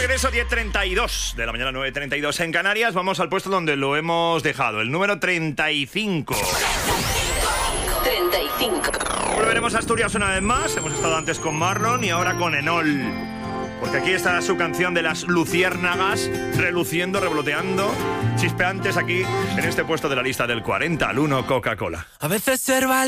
regreso, 10:32 de la mañana, 9:32 en Canarias. Vamos al puesto donde lo hemos dejado, el número 35. 35. Volveremos a Asturias una vez más. Hemos estado antes con Marlon y ahora con Enol. Porque aquí está su canción de las luciérnagas, reluciendo, revoloteando, chispeantes aquí en este puesto de la lista del 40 al 1 Coca-Cola. A veces ser valiente